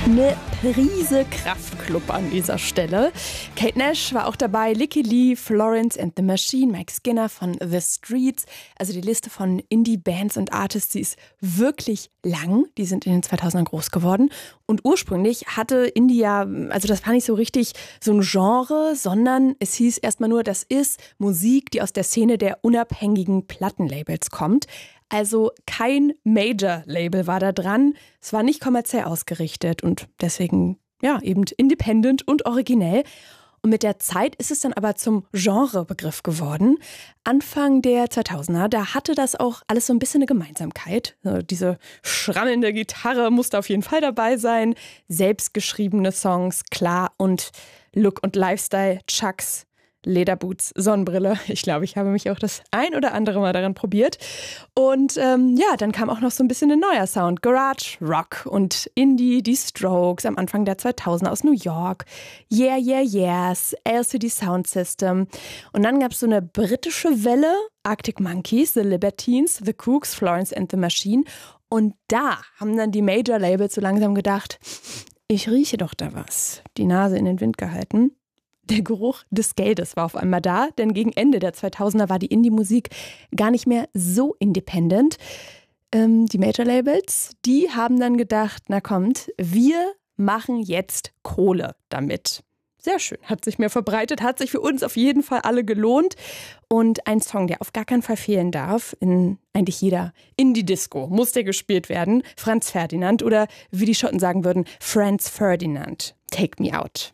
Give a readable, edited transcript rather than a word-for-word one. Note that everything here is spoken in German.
Eine Prise Kraftklub an dieser Stelle. Kate Nash war auch dabei, Licky Lee, Florence and the Machine, Mike Skinner von The Streets. Also die Liste von Indie-Bands und Artists, die ist wirklich lang. Die sind in den 2000ern groß geworden. Und ursprünglich hatte Indie also das war nicht so richtig so ein Genre, sondern es hieß erstmal nur, das ist Musik, die aus der Szene der unabhängigen Plattenlabels kommt. Also kein Major-Label war da dran. Es war nicht kommerziell ausgerichtet und deswegen eben independent und originell. Und mit der Zeit ist es dann aber zum Genrebegriff geworden. Anfang der 2000er, da hatte das auch alles so ein bisschen eine Gemeinsamkeit. Diese schrammelnde Gitarre musste auf jeden Fall dabei sein. Selbstgeschriebene Songs, klar. Und Look und Lifestyle, Chucks, Lederboots, Sonnenbrille. Ich glaube, ich habe mich auch das ein oder andere Mal daran probiert. Und dann kam auch noch so ein bisschen ein neuer Sound. Garage Rock und Indie, die Strokes am Anfang der 2000er aus New York. Yeah, yeah, yes, LCD Sound System. Und dann gab es so eine britische Welle. Arctic Monkeys, The Libertines, The Kooks, Florence and the Machine. Und da haben dann die Major-Labels so langsam gedacht, ich rieche doch da was. Die Nase in den Wind gehalten. Der Geruch des Geldes war auf einmal da, denn gegen Ende der 2000er war die Indie-Musik gar nicht mehr so independent. Die Major-Labels, die haben dann gedacht, na kommt, wir machen jetzt Kohle damit. Sehr schön, hat sich mehr verbreitet, hat sich für uns auf jeden Fall alle gelohnt. Und ein Song, der auf gar keinen Fall fehlen darf, in eigentlich jeder Indie-Disco muss der gespielt werden, Franz Ferdinand oder wie die Schotten sagen würden, Franz Ferdinand, Take Me Out.